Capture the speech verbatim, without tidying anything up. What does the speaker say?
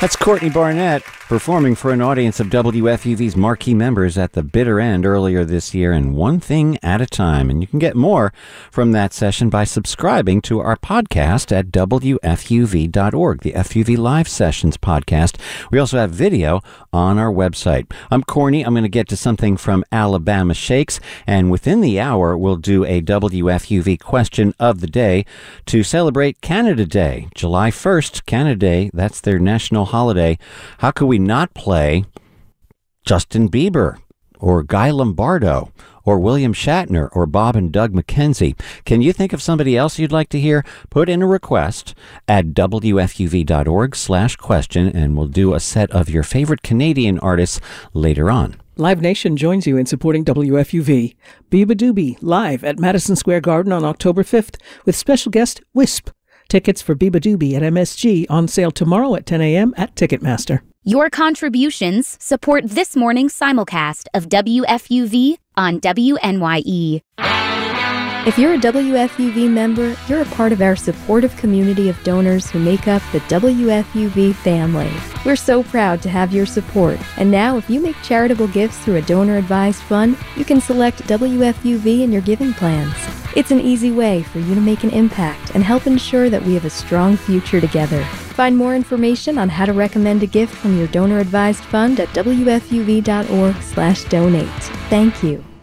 That's Courtney Barnett performing for an audience of W F U V's marquee members at the bitter end earlier this year, and One Thing at a Time. And you can get more from that session by subscribing to our podcast at W F U V dot org, the F U V Live Sessions podcast. We also have video on our website. I'm Corny. I'm going to get to something from Alabama Shakes, and within the hour, we'll do a W F U V question of the day to celebrate Canada Day. July first, Canada Day, that's their national holiday. How could we not play Justin Bieber or Guy Lombardo or William Shatner or Bob and Doug McKenzie? Can you think of somebody else you'd like to hear? Put in a request at W F U V dot org slash question, and we'll do a set of your favorite Canadian artists later on. Live Nation joins you in supporting W F U V. Biba Doobie, live at Madison Square Garden on October fifth with special guest Wisp. Tickets for Biba Doobie at M S G on sale tomorrow at ten a.m. at Ticketmaster. Your contributions support this morning's simulcast of W F U V on W N Y E. If you're a W F U V member, you're a part of our supportive community of donors who make up the W F U V family. We're so proud to have your support. And now, if you make charitable gifts through a donor-advised fund, you can select W F U V in your giving plans. It's an easy way for you to make an impact and help ensure that we have a strong future together. Find more information on how to recommend a gift from your donor-advised fund at W F U V dot org slash donate. Thank you.